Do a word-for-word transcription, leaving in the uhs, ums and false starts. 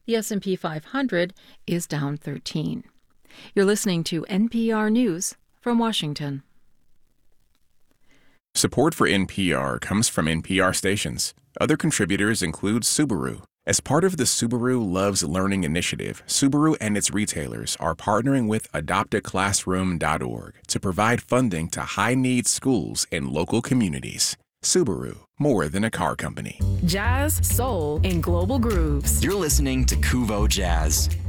The S and P five hundred is down thirteen. You're listening to N P R News from Washington. Support for N P R comes from N P R stations. Other contributors include Subaru. As part of the Subaru Loves Learning initiative, Subaru and its retailers are partnering with adopt a classroom dot org to provide funding to high-need schools in local communities. Subaru, more than a car company. Jazz, soul, and global grooves. You're listening to Kuvo Jazz.